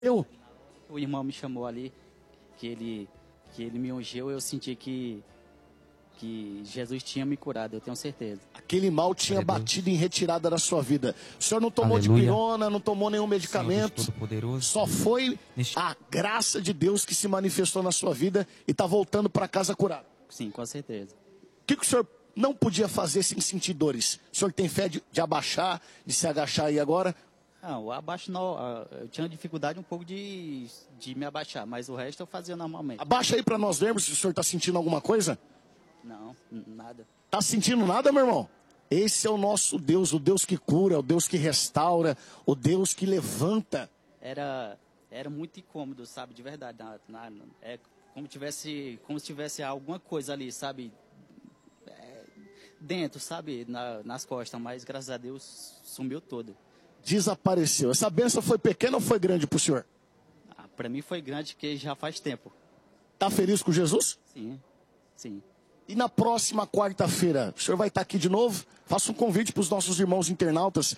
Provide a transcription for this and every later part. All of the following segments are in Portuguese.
O irmão me chamou ali, que ele me ungiu, eu senti que Jesus tinha me curado, eu tenho certeza. Aquele mal tinha batido em retirada da sua vida. O senhor não tomou de pirona, não tomou nenhum medicamento. Só foi a graça de Deus que se manifestou na sua vida e está voltando para casa curado. Sim, com certeza. O que o senhor não podia fazer sem sentir dores? O senhor tem fé de abaixar, de se agachar aí agora? Não, o abaixo não, eu tinha dificuldade um pouco de me abaixar, mas o resto eu fazia normalmente. Abaixa aí para nós vermos se o senhor está sentindo alguma coisa. Não, nada. Tá sentindo nada, meu irmão? Esse é o nosso Deus, o Deus que cura, o Deus que restaura, o Deus que levanta. Era muito incômodo, sabe, de verdade. É como se tivesse alguma coisa ali, sabe, dentro, sabe, nas costas, mas graças a Deus sumiu todo. Desapareceu. Essa bênção foi pequena ou foi grande pro senhor? Para mim foi grande, porque já faz tempo. Tá feliz com Jesus? Sim, sim. E na próxima quarta-feira, o senhor vai estar aqui de novo? Faça um convite para os nossos irmãos internautas.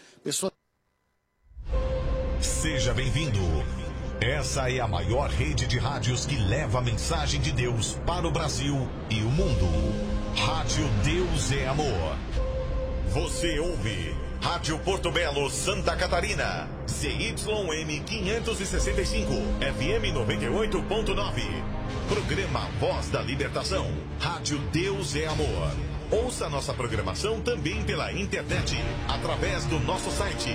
Seja bem-vindo. Essa é a maior rede de rádios que leva a mensagem de Deus para o Brasil e o mundo. Rádio Deus é Amor. Você ouve Rádio Porto Belo, Santa Catarina. CYM 565, FM 98.9. Programa Voz da Libertação. Rádio Deus é Amor. Ouça nossa programação também pela internet, através do nosso site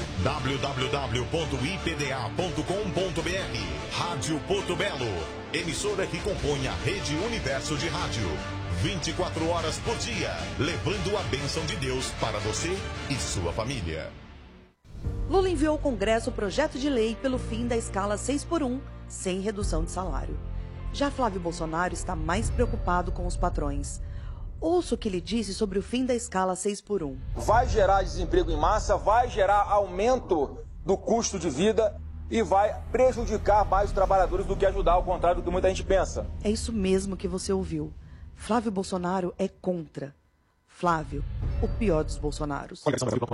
www.ipda.com.br. Rádio Porto Belo, emissora que compõe a Rede Universo de Rádio. 24 horas por dia, levando a bênção de Deus para você e sua família. Lula enviou ao Congresso o projeto de lei pelo fim da escala 6x1, sem redução de salário. Já Flávio Bolsonaro está mais preocupado com os patrões. Ouça o que ele disse sobre o fim da escala 6x1. Vai gerar desemprego em massa, vai gerar aumento do custo de vida e vai prejudicar mais os trabalhadores do que ajudar, ao contrário do que muita gente pensa. É isso mesmo que você ouviu. Flávio Bolsonaro é contra. Flávio, o pior dos Bolsonaros.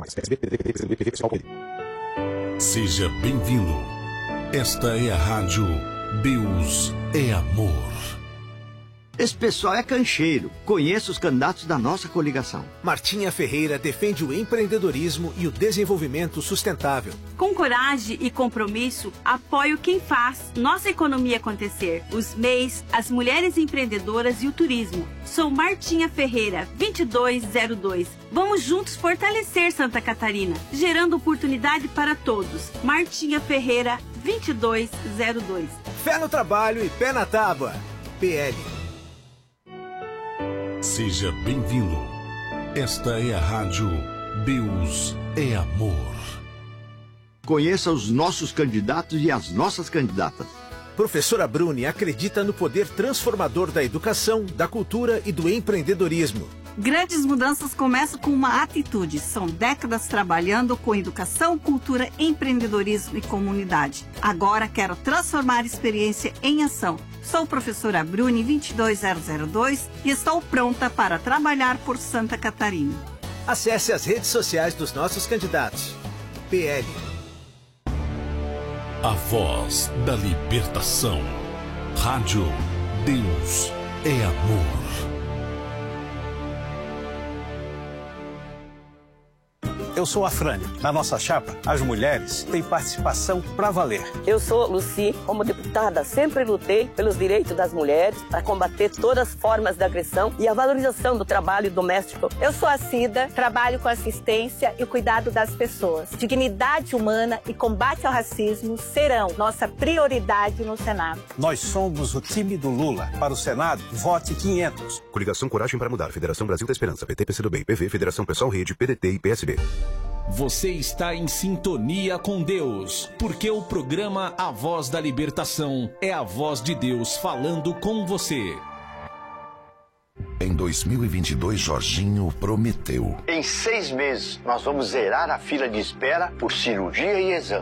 Seja bem-vindo. Esta é a Rádio Deus é Amor. Esse pessoal é cancheiro. Conheço os candidatos da nossa coligação. Martinha Ferreira defende o empreendedorismo e o desenvolvimento sustentável. Com coragem e compromisso, apoio quem faz nossa economia acontecer. Os MEIs, as mulheres empreendedoras e o turismo. Sou Martinha Ferreira, 2202. Vamos juntos fortalecer Santa Catarina, gerando oportunidade para todos. Martinha Ferreira, 2202. Fé no trabalho e pé na tábua. PL. Seja bem-vindo. Esta é a Rádio Deus é Amor. Conheça os nossos candidatos e as nossas candidatas. Professora Bruni acredita no poder transformador da educação, da cultura e do empreendedorismo. Grandes mudanças começam com uma atitude. São décadas trabalhando com educação, cultura, empreendedorismo e comunidade. Agora quero transformar a experiência em ação. Sou professora Bruni 22002 e estou pronta para trabalhar por Santa Catarina. Acesse as redes sociais dos nossos candidatos. PL. A voz da libertação. Rádio Deus é Amor. Eu sou a Frânia. Na nossa chapa, as mulheres têm participação pra valer. Eu sou Luci. Como deputada, sempre lutei pelos direitos das mulheres para combater todas as formas de agressão e a valorização do trabalho doméstico. Eu sou a Cida, trabalho com assistência e cuidado das pessoas. Dignidade humana e combate ao racismo serão nossa prioridade no Senado. Nós somos o time do Lula. Para o Senado, vote 500. Coligação Coragem para Mudar. Federação Brasil da Esperança. PT, PCdoB, PV, Federação Pessoal Rede, PDT e PSB. Você está em sintonia com Deus, porque o programa A Voz da Libertação é a voz de Deus falando com você. Em 2022, Jorginho prometeu. Em 6 meses, nós vamos zerar a fila de espera por cirurgia e exame.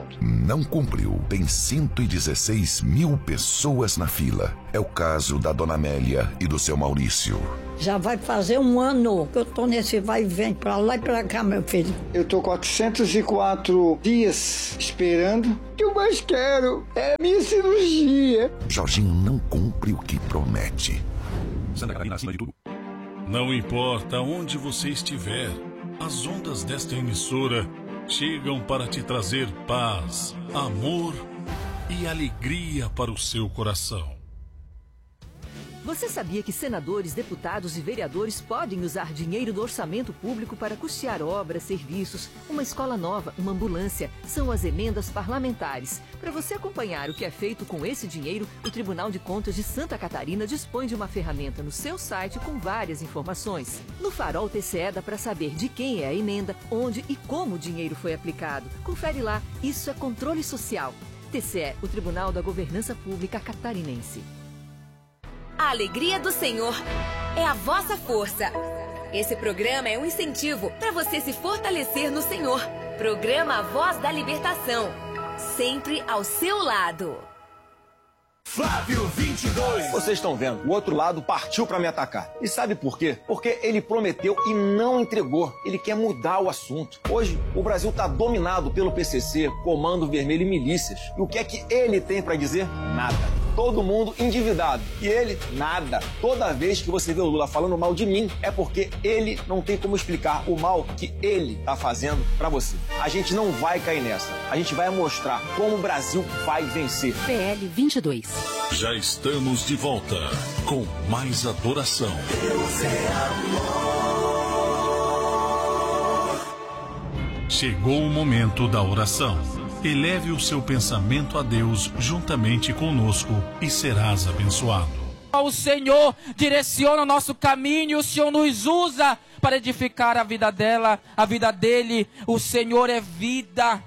não cumpriu. Tem 116 mil pessoas na fila. É o caso da dona Amélia e do seu Maurício. Já vai fazer um ano que eu tô nesse vai e vem pra lá e pra cá, meu filho. Eu tô 404 dias esperando. O que eu mais quero é a minha cirurgia. Jorginho não cumpre o que promete. Santa Catarina, acima de tudo. Não importa onde você estiver, as ondas desta emissora chegam para te trazer paz, amor e alegria para o seu coração. Você sabia que senadores, deputados e vereadores podem usar dinheiro do orçamento público para custear obras, serviços, uma escola nova, uma ambulância? São as emendas parlamentares. Para você acompanhar o que é feito com esse dinheiro, o Tribunal de Contas de Santa Catarina dispõe de uma ferramenta no seu site com várias informações. No Farol TCE dá para saber de quem é a emenda, onde e como o dinheiro foi aplicado. Confere lá, isso é controle social. TCE, o Tribunal da Governança Pública Catarinense. A alegria do Senhor é a vossa força. Esse programa é um incentivo para você se fortalecer no Senhor. Programa A Voz da Libertação. Sempre ao seu lado. Flávio 22. Vocês estão vendo, o outro lado partiu para me atacar. E sabe por quê? Porque ele prometeu e não entregou. Ele quer mudar o assunto. Hoje, o Brasil está dominado pelo PCC, Comando Vermelho e milícias. E o que é que ele tem para dizer? Nada. Todo mundo endividado. E ele, nada. Toda vez que você vê o Lula falando mal de mim, é porque ele não tem como explicar o mal que ele tá fazendo pra você. A gente não vai cair nessa. A gente vai mostrar como o Brasil vai vencer. PL 22. Já estamos de volta com mais adoração. Deus é amor. Chegou o momento da oração. Eleve o seu pensamento a Deus juntamente conosco e serás abençoado. O Senhor direciona o nosso caminho, o Senhor nos usa para edificar a vida dela, a vida dele. O Senhor é vida.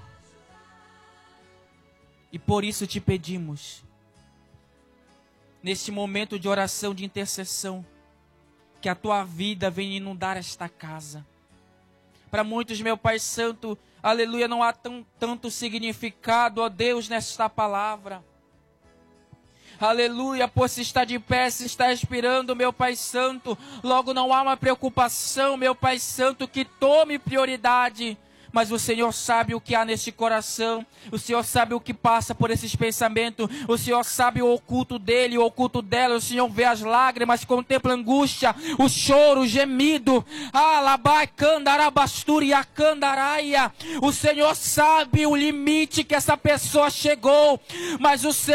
E por isso te pedimos, neste momento de oração, de intercessão, que a tua vida venha inundar esta casa. Para muitos, meu Pai Santo, aleluia, não há tanto significado, ó Deus, nesta palavra. Aleluia, por se está de pé, se está respirando, meu Pai Santo. Logo não há uma preocupação, meu Pai Santo, que tome prioridade. Mas o Senhor sabe o que há neste coração. O Senhor sabe o que passa por esses pensamentos. O Senhor sabe o oculto dele, o oculto dela. O Senhor vê as lágrimas, contempla a angústia, o choro, o gemido. Alabai, candarabasturi, acandaraia. O Senhor sabe o limite que essa pessoa chegou. Mas o Senhor